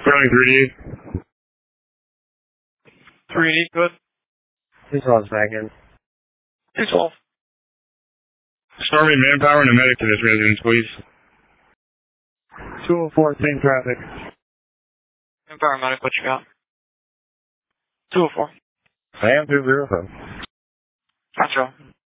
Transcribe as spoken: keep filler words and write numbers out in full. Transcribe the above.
Currently three eight. three eight, good. Please call us back in. two twelve. Stormy manpower and a medic to this residence, please. two oh four, same traffic. Manpower medic, what you got? two oh four. I am two zero seven. Gotcha.